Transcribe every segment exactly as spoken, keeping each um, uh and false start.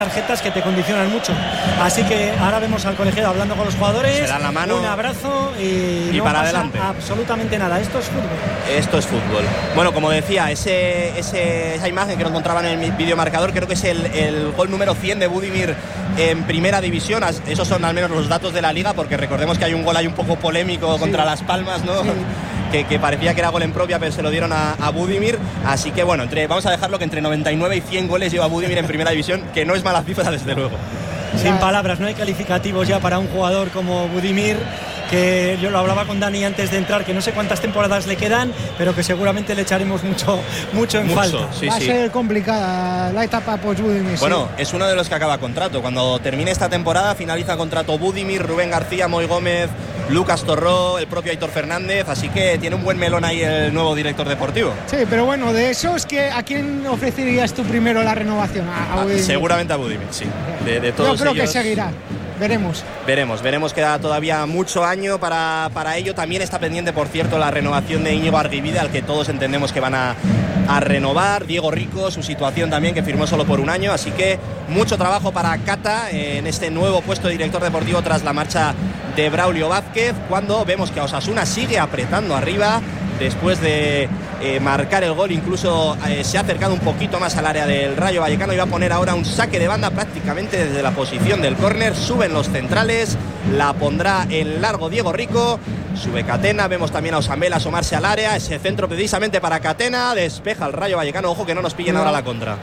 tarjetas que te condicionan mucho, así que ahora vemos al colegiado hablando con los jugadores, se dan la mano, un abrazo y, y no para pasa adelante. Absolutamente nada. Esto es fútbol. Esto es fútbol. Bueno, como decía, ese, ese, esa imagen que no encontraban en el videomarcador, creo que es el, el gol número cien de Budimir en primera división. Esos son al menos los datos de la liga, porque recordemos que hay un gol ahí un poco polémico contra sí. Las Palmas, ¿no? Sí. Que, que parecía que era gol en propia, pero se lo dieron a, a Budimir. Así que bueno, entre, vamos a dejarlo que entre noventa y nueve y cien goles lleva Budimir en primera división, que no es mala cifra desde luego. Sin palabras, no hay calificativos ya para un jugador como Budimir, que yo lo hablaba con Dani antes de entrar, que no sé cuántas temporadas le quedan, pero que seguramente le echaremos mucho, mucho en mucho, falta. Sí, Va sí. a ser complicada la etapa post-Budimir. Bueno, sí. es uno de los que acaba contrato. Cuando termine esta temporada finaliza contrato Budimir, Rubén García, Moy Gómez, Lucas Torró, el propio Aitor Fernández, así que tiene un buen melón ahí el nuevo director deportivo. Sí, pero bueno, de esos, que ¿a quién ofrecerías tú primero la renovación? ¿A, a ah, seguramente a Budimir, sí. De, de todos Yo creo ellos, que seguirá. Veremos. Veremos, veremos, queda todavía mucho año para, para ello. También está pendiente, por cierto, la renovación de Íñigo Arguibide, al que todos entendemos que van a, a renovar. Diego Rico, su situación también, que firmó solo por un año. Así que mucho trabajo para Cata en este nuevo puesto de director deportivo tras la marcha de Braulio Vázquez, cuando vemos que a Osasuna sigue apretando arriba. Después de eh, marcar el gol, incluso eh, se ha acercado un poquito más al área del Rayo Vallecano y va a poner ahora un saque de banda prácticamente desde la posición del córner. Suben los centrales, la pondrá en largo Diego Rico, sube Catena, vemos también a Osamela asomarse al área, ese centro precisamente para Catena, despeja el Rayo Vallecano, ojo que no nos pillen ahora la contra.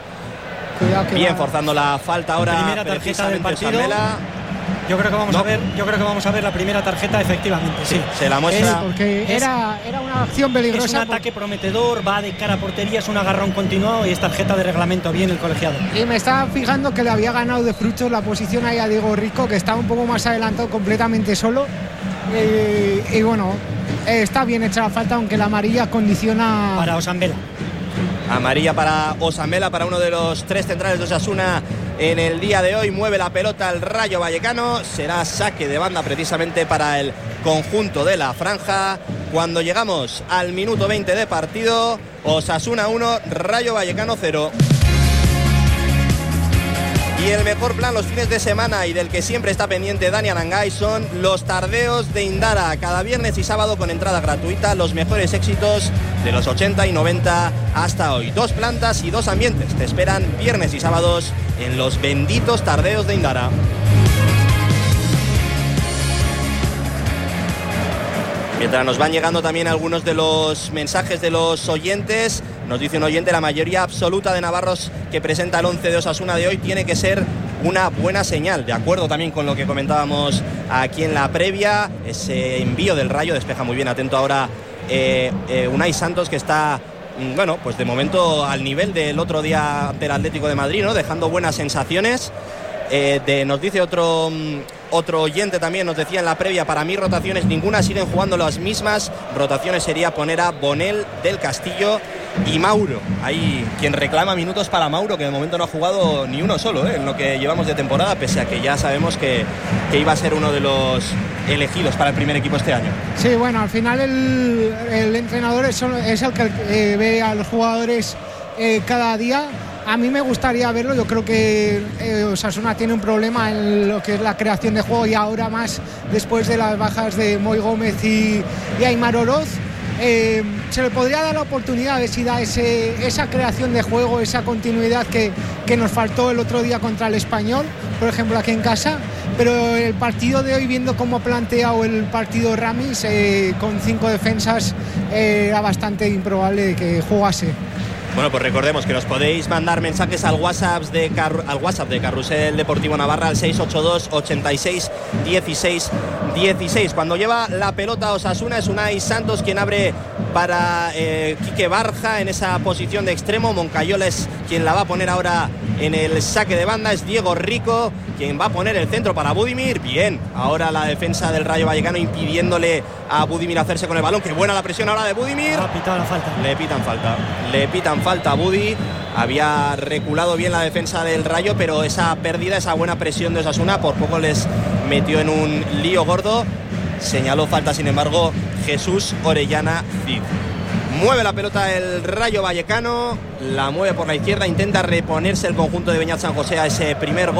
Bien, forzando la falta ahora primera tarjeta del partido. Osamela. Yo creo que vamos no. a ver, yo creo que vamos a ver la primera tarjeta, efectivamente, sí. sí. Se la muestra. Es porque es, era, era una acción peligrosa. Es un ataque por... prometedor, va de cara a portería, es un agarrón continuado y es tarjeta de reglamento, bien el colegiado. Y me estaba fijando que le había ganado de frutos la posición ahí a Diego Rico, que estaba un poco más adelantado, completamente solo. Y, y bueno, está bien hecha la falta, aunque la amarilla condiciona. Para Osamela. Amarilla para Osamela, para uno de los tres centrales de Osasuna en el día de hoy. Mueve la pelota el Rayo Vallecano, será saque de banda precisamente para el conjunto de la franja. Cuando llegamos al minuto veinte de partido, Osasuna uno, Rayo Vallecano cero. Y el mejor plan los fines de semana, y del que siempre está pendiente Dani Arangay, son los tardeos de Indara. Cada viernes y sábado con entrada gratuita, los mejores éxitos de los ochenta y noventa hasta hoy. Dos plantas y dos ambientes te esperan viernes y sábados en los benditos tardeos de Indara. Mientras nos van llegando también algunos de los mensajes de los oyentes, nos dice un oyente: la mayoría absoluta de navarros que presenta el once de Osasuna de hoy tiene que ser una buena señal. De acuerdo también con lo que comentábamos aquí en la previa, ese envío del Rayo despeja muy bien, atento ahora eh, eh, Unai Santos, que está, bueno, pues de momento al nivel del otro día ante el Atlético de Madrid, ¿no? Dejando buenas sensaciones. Eh, de, nos dice otro, otro oyente también, nos decía en la previa: para mí rotaciones ninguna, siguen jugando las mismas. Rotaciones sería poner a Bonel, Del Castillo y Mauro. Ahí quien reclama minutos para Mauro, que de momento no ha jugado ni uno solo ¿eh? en lo que llevamos de temporada, pese a que ya sabemos que, que iba a ser uno de los elegidos para el primer equipo este año. Sí, bueno, al final el, el entrenador es, es el que eh, ve a los jugadores eh, cada día. A mí me gustaría verlo. Yo creo que eh, Osasuna tiene un problema en lo que es la creación de juego, y ahora más después de las bajas de Moy Gómez y, y Aimar Oroz. Eh, se le podría dar la oportunidad a ver si da ese, esa creación de juego, esa continuidad que, que nos faltó el otro día contra el Español, por ejemplo, aquí en casa. Pero el partido de hoy, viendo cómo ha planteado el partido Ramis, eh, con cinco defensas, eh, era bastante improbable que jugase. Bueno, pues recordemos que nos podéis mandar mensajes al WhatsApp de, Car- al WhatsApp de Carrusel Deportivo Navarra, al seis ocho dos, ochenta y seis, dieciséis, dieciséis. Cuando lleva la pelota Osasuna es Unai Santos quien abre para eh, Quique Barja en esa posición de extremo. Moncayola es quien la va a poner ahora en el saque de banda. Es Diego Rico quien va a poner el centro para Budimir. Bien, ahora la defensa del Rayo Vallecano impidiéndole a Budimir hacerse con el balón. Qué buena la presión ahora de Budimir. Ha pitado la falta. Le pitan falta. Le pitan falta a Budi. Había reculado bien la defensa del Rayo, pero esa pérdida, esa buena presión de Osasuna, por poco les metió en un lío gordo. Señaló falta, sin embargo, Jesús Orellana Cid. Mueve la pelota el Rayo Vallecano, la mueve por la izquierda, intenta reponerse el conjunto de Beñat San José a ese primer gol.